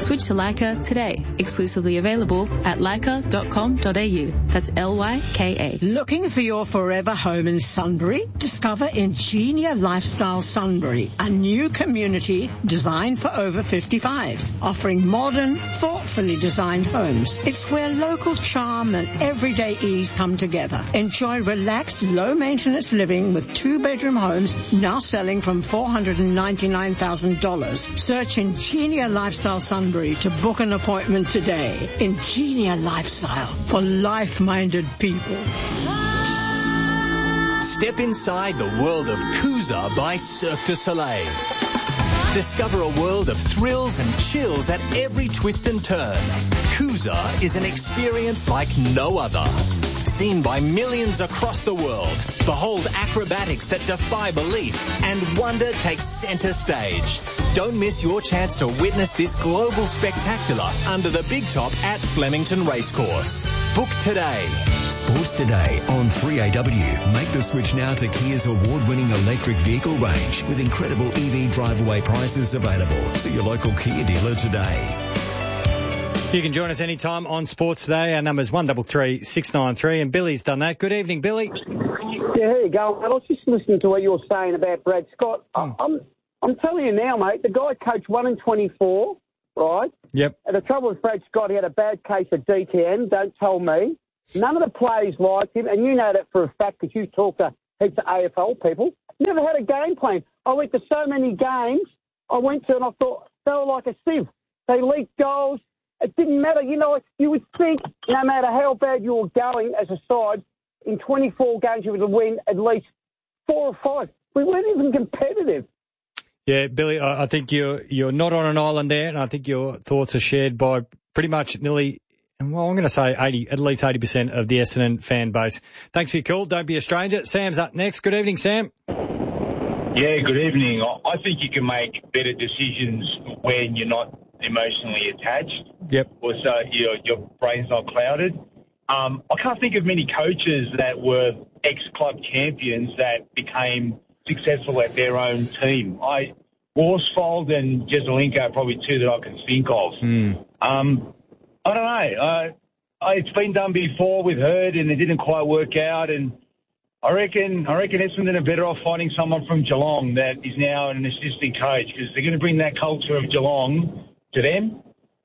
Switch to Leica today. Exclusively available at leica.com.au. That's Lyka. Looking for your forever home in Sunbury? Discover Ingenia Lifestyle Sunbury, a new community designed for over 55s, offering modern, thoughtfully designed homes. It's where local charm and everyday ease come together. Enjoy relaxed, low-maintenance living with 2-bedroom homes now selling from $499,000. Search Ingenia Lifestyle Sunbury to book an appointment today. Ingenia Lifestyle for life-minded people. Step inside the world of Coosa by Cirque du Soleil. Discover a world of thrills and chills at every twist and turn. Coosa is an experience like no other. Seen by millions across the world, behold acrobatics that defy belief, and wonder takes centre stage. Don't miss your chance to witness this global spectacular under the big top at Flemington Racecourse. Book today. Sports Today on 3AW. Make the switch now to Kia's award-winning electric vehicle range with incredible EV drive-away prices available. See your local Kia dealer today. You can join us anytime on Sports Today. Our number's 133 693, and Billy's done that. Good evening, Billy. Yeah, here you go. I was just listening to what you were saying about Brad Scott. I'm telling you now, mate, the guy coached 1 in 24, right? Yep. And the trouble with Brad Scott, he had a bad case of DTM, don't tell me. None of the players liked him, and you know that for a fact because you talk to heaps of AFL people. Never had a game plan. I went to so many games and I thought they were like a sieve. They leaked goals. It didn't matter. You know, you would think no matter how bad you were going as a side, in 24 games you would win at least 4 or 5. We weren't even competitive. Yeah, Billy, I think you're not on an island there, and I think your thoughts are shared by pretty much nearly, well, I'm going to say at least 80% of the Essendon fan base. Thanks for your call. Don't be a stranger. Sam's up next. Good evening, Sam. Yeah, good evening. I think you can make better decisions when you're not emotionally attached. Yep. Or so your brain's not clouded. I can't think of many coaches that were ex-club champions that became successful at their own team. Worsfold and Jesselinko are probably two that I can think of. I don't know. It's been done before with Herd and it didn't quite work out, and I reckon Essendon are better off finding someone from Geelong that is now an assistant coach, because they're going to bring that culture of Geelong to them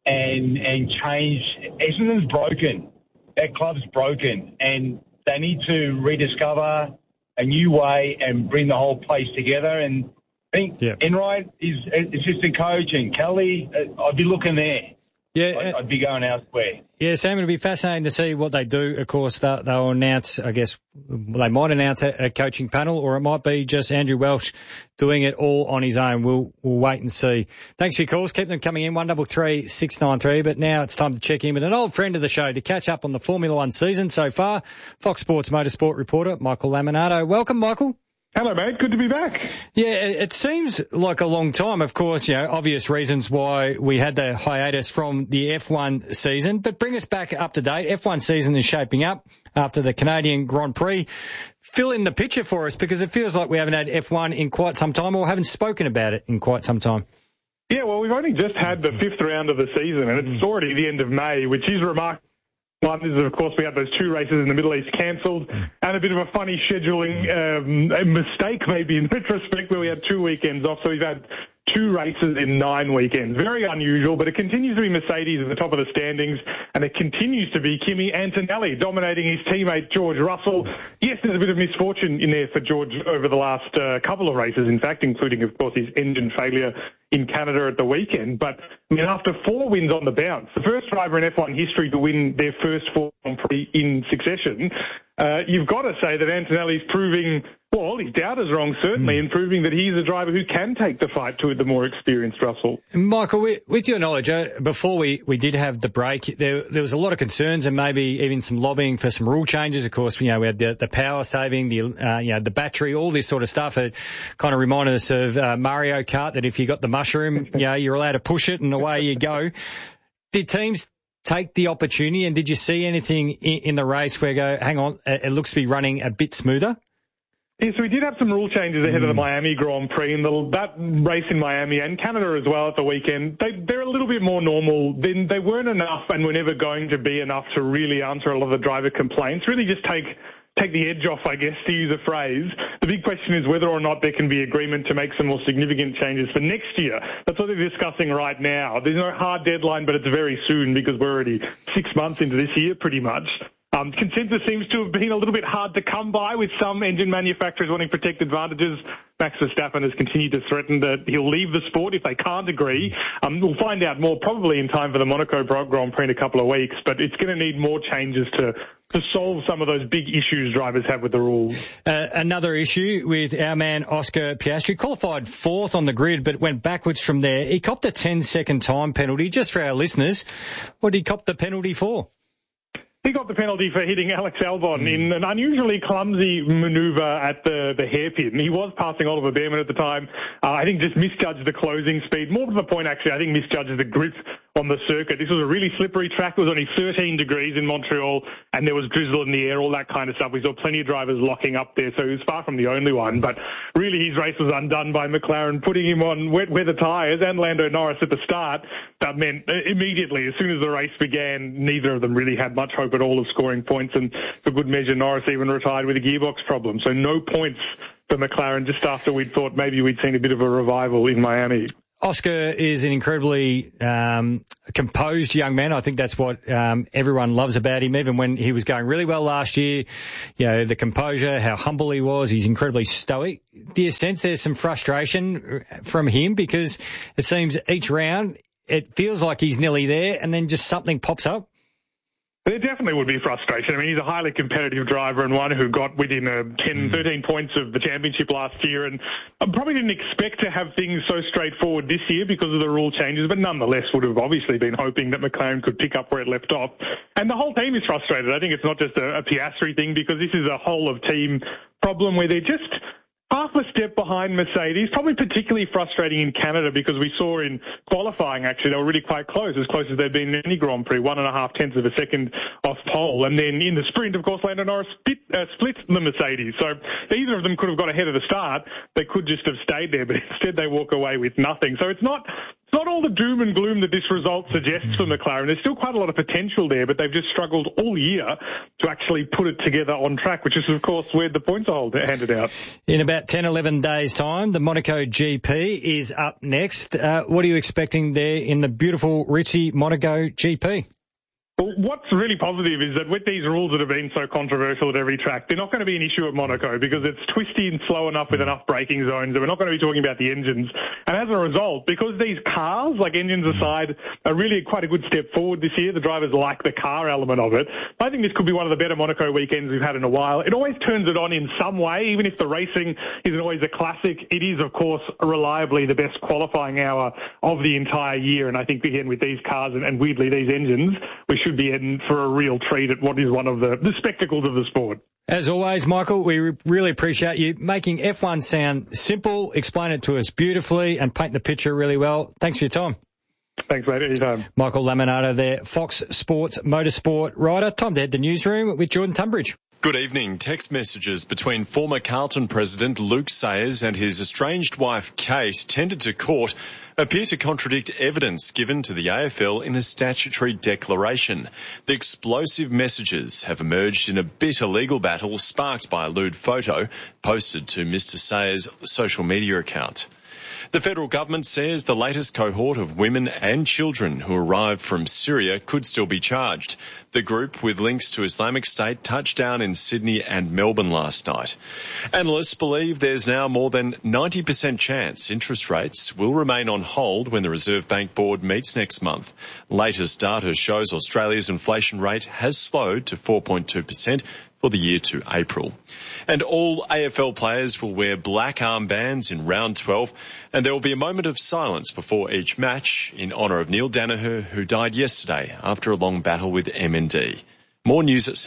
and change. Essendon's broken. That club's broken, and they need to rediscover a new way and bring the whole place together. And I think Enright is assistant coach, and Kelly, I'd be looking there. Yeah, I'd be going elsewhere. Yeah, Sam, it'll be fascinating to see what they do. Of course, they'll announce, I guess, they might announce a coaching panel, or it might be just Andrew Welsh doing it all on his own. We'll wait and see. Thanks for your calls. Keep them coming in, 133 693. But now it's time to check in with an old friend of the show to catch up on the Formula One season so far. Fox Sports motorsport reporter, Michael Laminato. Welcome, Michael. Hello, mate. Good to be back. Yeah, it seems like a long time. Of course, obvious reasons why we had the hiatus from the F1 season. But bring us back up to date. F1 season is shaping up after the Canadian Grand Prix. Fill in the picture for us, because it feels like we haven't had F1 in quite some time, or haven't spoken about it in quite some time. Yeah, well, we've only just had the 5th round of the season, and it's already the end of May, which is remarkable. One is, of course, we had those 2 races in the Middle East cancelled, and a bit of a funny scheduling mistake maybe in retrospect, where we had 2 weekends off. So we've had 2 races in 9 weekends. Very unusual, but it continues to be Mercedes at the top of the standings, and it continues to be Kimi Antonelli dominating his teammate George Russell. Yes, there's a bit of misfortune in there for George over the last couple of races, in fact, including, of course, his engine failure in Canada at the weekend. But I mean, after 4 wins on the bounce, the first driver in F1 history to win their first 4 Grand Prix in succession, you've got to say that Antonelli's proving, well, his doubters wrong, certainly, in proving that he's a driver who can take the fight to the more experienced Russell. Michael, with your knowledge, before we did have the break, there was a lot of concerns and maybe even some lobbying for some rule changes. Of course, we had the power saving, the battery, all this sort of stuff. It kind of reminded us of Mario Kart, that if you got the mushroom, you're allowed to push it and away you go. Did teams take the opportunity, and did you see anything in the race where you go, hang on, it looks to be running a bit smoother? Yeah, so we did have some rule changes ahead of the Miami Grand Prix, and that race in Miami and Canada as well at the weekend, they're a little bit more normal. They weren't enough and were never going to be enough to really answer a lot of the driver complaints, really just take the edge off, I guess, to use a phrase. The big question is whether or not there can be agreement to make some more significant changes for next year. That's what they're discussing right now. There's no hard deadline, but it's very soon because we're already 6 months into this year pretty much. Consensus seems to have been a little bit hard to come by, with some engine manufacturers wanting protect advantages. Max Verstappen has continued to threaten that he'll leave the sport if they can't agree. We'll find out more probably in time for the Monaco Grand Prix in a couple of weeks, but it's going to need more changes to solve some of those big issues drivers have with the rules. Another issue with our man Oscar Piastri, qualified fourth on the grid but went backwards from there. He copped a 10-second time penalty. Just for our listeners, what did he cop the penalty for? He got the penalty for hitting Alex Albon in an unusually clumsy manoeuvre at the hairpin. He was passing Oliver Bearman at the time. I think just misjudged the closing speed. More to the point, actually, I think misjudged the grip on the circuit. This was a really slippery track. It was only 13 degrees in Montreal, and there was drizzle in the air, all that kind of stuff. We saw plenty of drivers locking up there, so he was far from the only one. But really, his race was undone by McLaren, putting him on wet weather tyres, and Lando Norris at the start. That meant immediately, as soon as the race began, neither of them really had much hope at all of scoring points, and for good measure, Norris even retired with a gearbox problem. So no points for McLaren just after we'd thought maybe we'd seen a bit of a revival in Miami. Oscar is an incredibly composed young man. I think that's what everyone loves about him. Even when he was going really well last year, you know, the composure, how humble he was. He's incredibly stoic. Do you sense there's some frustration from him? Because it seems each round it feels like he's nearly there and then just something pops up. There definitely would be frustration. I mean, he's a highly competitive driver and one who got within 10, 13 points of the championship last year, and I probably didn't expect to have things so straightforward this year because of the rule changes, but nonetheless would have obviously been hoping that McLaren could pick up where it left off. And the whole team is frustrated. I think it's not just a Piastri thing, because this is a whole-of-team problem where they're just half a step behind Mercedes, probably particularly frustrating in Canada because we saw in qualifying, actually, they were really quite close as they've been in any Grand Prix, 1.5 tenths of a second off pole. And then in the sprint, of course, Lando Norris split the Mercedes. So either of them could have got ahead of the start. They could just have stayed there, but instead they walk away with nothing. So it's not all the doom and gloom that this result suggests for McLaren. There's still quite a lot of potential there, but they've just struggled all year to actually put it together on track, which is, of course, where the points are handed out. In about 10, 11 days' time, the Monaco GP is up next. What are you expecting there in the beautiful, ritzy Monaco GP? Well, what's really positive is that with these rules that have been so controversial at every track, they're not going to be an issue at Monaco because it's twisty and slow enough with enough braking zones, and we're not going to be talking about the engines. And as a result, because these cars, like engines aside, are really quite a good step forward this year, the drivers like the car element of it. I think this could be one of the better Monaco weekends we've had in a while. It always turns it on in some way, even if the racing isn't always a classic. It is, of course, reliably the best qualifying hour of the entire year. And I think, again, with these cars and weirdly these engines, we should be in for a real treat at what is one of the spectacles of the sport. As always, Michael, we really appreciate you making F1 sound simple, explain it to us beautifully, and paint the picture really well. Thanks for your time. Thanks, mate. Anytime. Michael Laminato there, Fox Sports Motorsport writer. Time to head to the newsroom with Jordan Tunbridge. Good evening. Text messages between former Carlton president Luke Sayers and his estranged wife Kate tendered to court appear to contradict evidence given to the AFL in a statutory declaration. The explosive messages have emerged in a bitter legal battle sparked by a lewd photo posted to Mr. Sayers' social media account. The federal government says the latest cohort of women and children who arrived from Syria could still be charged. The group, with links to Islamic State, touched down in Sydney and Melbourne last night. Analysts believe there's now more than 90% chance interest rates will remain on hold when the Reserve Bank Board meets next month. Latest data shows Australia's inflation rate has slowed to 4.2% for the year to April. And all AFL players will wear black armbands in round 12, and there will be a moment of silence before each match in honour of Neil Danaher, who died yesterday after a long battle with MND. More news at 7.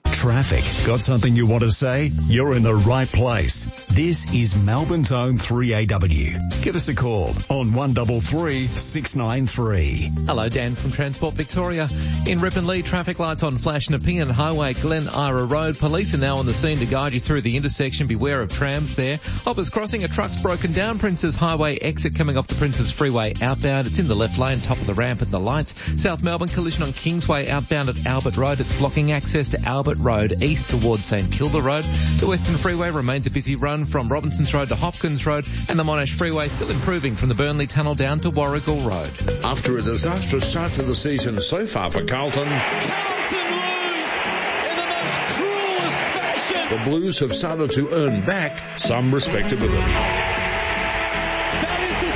Traffic. Got something you want to say? You're in the right place. This is Melbourne's own 3AW. Give us a call on 133 693. Hello, Dan from Transport Victoria. In Ripponlea, traffic lights on flash Nepean Highway, Glen Ira Road. Police are now on the scene to guide you through the intersection. Beware of trams there. Hoppers crossing, a truck's broken down. Princes Highway exit coming off the Princes Freeway outbound. It's in the left lane, top of the ramp at the lights. South Melbourne collision on Kingsway outbound at Albert Road. It's blocking access to Albert Road east towards St Kilda Road. The Western Freeway remains a busy run from Robinsons Road to Hopkins Road, and the Monash Freeway still improving from the Burnley Tunnel down to Warrigal Road. After a disastrous start to the season so far for Carlton, Carlton lose in the most cruelest fashion. The Blues have started to earn back some respectability. That is the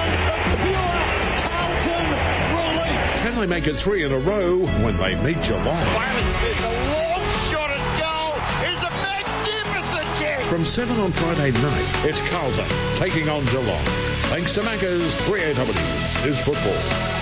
sound of pure Carlton relief. Can they make it 3 in a row when they meet Geelong? From 7 on Friday night, it's Carlton taking on Geelong. Thanks to Macca's, 3AW is football.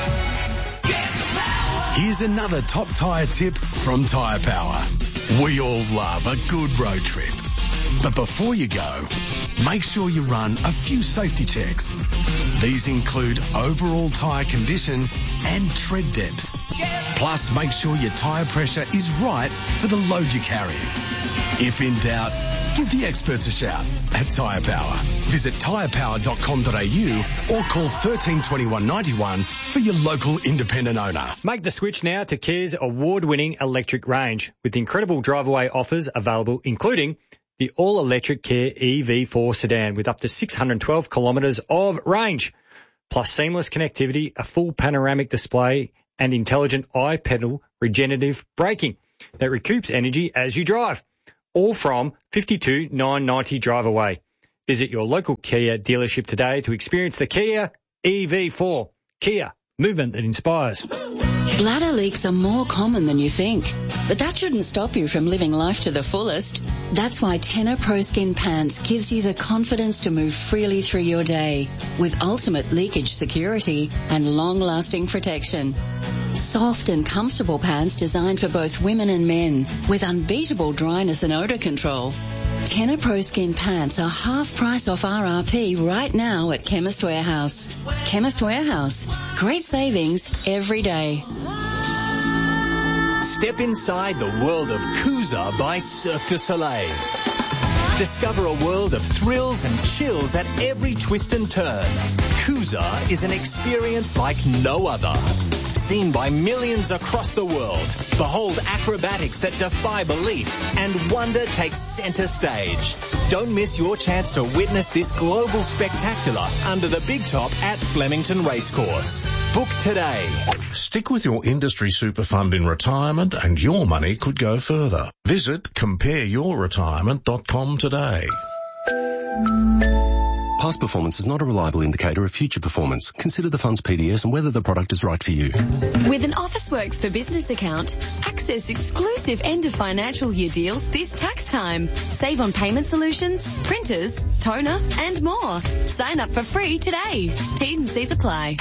Here's another top tyre tip from Tyre Power. We all love a good road trip. But before you go, make sure you run a few safety checks. These include overall tyre condition and tread depth. Plus, make sure your tyre pressure is right for the load you're carrying. If in doubt, give the experts a shout at Tyre Power. Visit tyrepower.com.au or call 1321 91 for your local independent owner. Make the switch now to Kia's award-winning electric range with incredible drive-away offers available, including the all-electric Kia EV4 sedan with up to 612 kilometres of range, plus seamless connectivity, a full panoramic display and intelligent iPedal regenerative braking that recoups energy as you drive. All from $52,990 drive away. Visit your local Kia dealership today to experience the Kia EV4. Kia, movement that inspires. Bladder leaks are more common than you think, but that shouldn't stop you from living life to the fullest. That's why Tenor Pro Skin Pants gives you the confidence to move freely through your day with ultimate leakage security and long-lasting protection. Soft and comfortable pants designed for both women and men with unbeatable dryness and odor control. Tenor Pro Skin Pants are half price off RRP right now at Chemist Warehouse. Chemist Warehouse. Great savings every day. Step inside the world of Coosa by Cirque du Soleil. Discover a world of thrills and chills at every twist and turn. Coosa is an experience like no other. Seen by millions across the world, behold acrobatics that defy belief, and wonder takes center stage. Don't miss your chance to witness this global spectacular under the big top at Flemington Racecourse. Book today. Stick with your industry super fund in retirement and your money could go further. Visit compareyourretirement.com today. Past performance is not a reliable indicator of future performance. Consider the fund's PDS and whether the product is right for you. With an Officeworks for Business account, access exclusive end of financial year deals this tax time. Save on payment solutions, printers, toner, and more. Sign up for free today. T's and C's apply.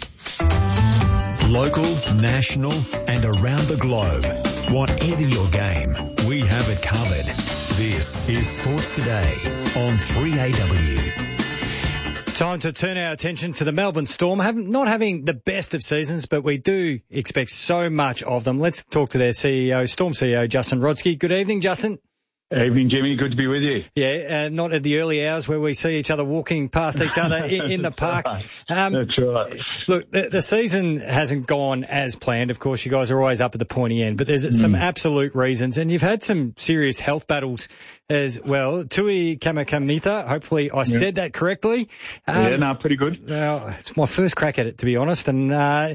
Local, national, and around the globe. Whatever your game, we have it covered. This is Sports Today on 3AW. Time to turn our attention to the Melbourne Storm. Not having the best of seasons, but we do expect so much of them. Let's talk to their CEO, Storm CEO, Justin Rodsky. Good evening, Justin. Evening, Jimmy. Good to be with you. Yeah, not at the early hours where we see each other walking past each other in the park. That's right. Look, the season hasn't gone as planned. Of course, you guys are always up at the pointy end, but there's some absolute reasons, and you've had some serious health battles as well. Tui Kamikamica, hopefully I said that correctly. Pretty good. Well, it's my first crack at it, to be honest, and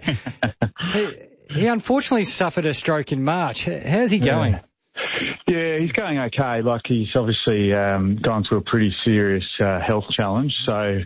he unfortunately suffered a stroke in March. How's he going? Yeah, he's going okay. Like, he's obviously gone through a pretty serious health challenge. So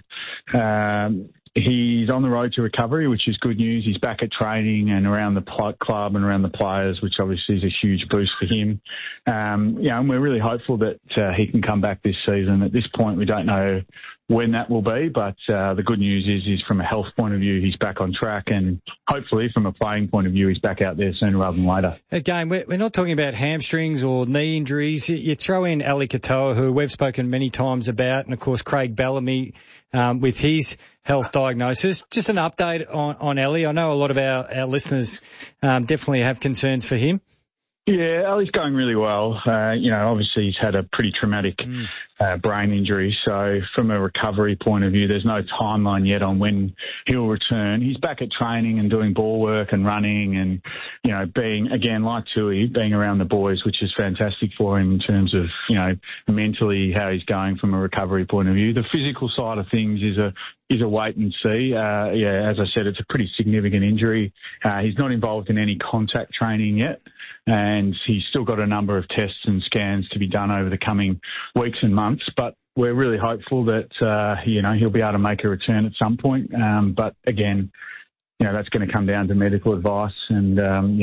he's on the road to recovery, which is good news. He's back at training and around the club and around the players, which obviously is a huge boost for him. And we're really hopeful that he can come back this season. At this point, we don't know when that will be, but the good news is from a health point of view, he's back on track, and hopefully from a playing point of view, he's back out there sooner rather than later. Again, we're not talking about hamstrings or knee injuries. You throw in Ali Katoa, who we've spoken many times about, and of course Craig Bellamy with his health diagnosis. Just an update on Ali. I know a lot of our listeners definitely have concerns for him. Yeah, Ali's going really well. Obviously he's had a pretty traumatic brain injury, so from a recovery point of view, there's no timeline yet on when he'll return. He's back at training and doing ball work and running and, being, again, like Tui, being around the boys, which is fantastic for him in terms of, mentally how he's going from a recovery point of view. The physical side of things is a wait and see. As I said, it's a pretty significant injury. He's not involved in any contact training yet, and he's still got a number of tests and scans to be done over the coming weeks and months. But we're really hopeful that, he'll be able to make a return at some point. But again, that's going to come down to medical advice, and,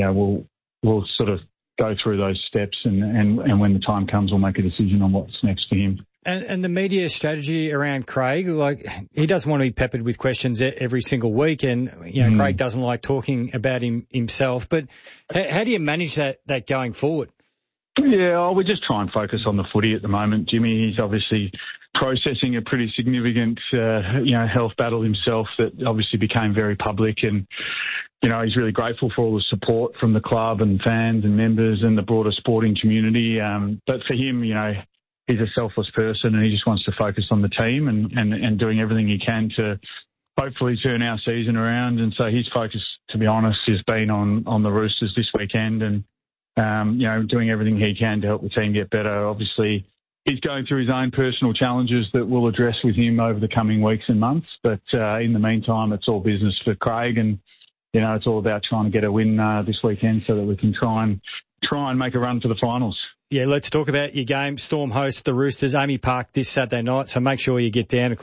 we'll sort of go through those steps, and when the time comes, we'll make a decision on what's next for him. And the media strategy around Craig, he doesn't want to be peppered with questions every single week, and Craig doesn't like talking about himself. But how do you manage that going forward? Yeah, we just try and focus on the footy at the moment, Jimmy. He's obviously processing a pretty significant, health battle himself that obviously became very public, and he's really grateful for all the support from the club and fans and members and the broader sporting community. But for him, he's a selfless person, and he just wants to focus on the team and doing everything he can to hopefully turn our season around. And so his focus, to be honest, has been on the Roosters this weekend and, doing everything he can to help the team get better. Obviously, he's going through his own personal challenges that we'll address with him over the coming weeks and months. But in the meantime, it's all business for Craig, and, it's all about trying to get a win this weekend so that we can try and make a run to the finals. Yeah, let's talk about your game. Storm hosts the Roosters, Amy Park this Saturday night, so make sure you get down.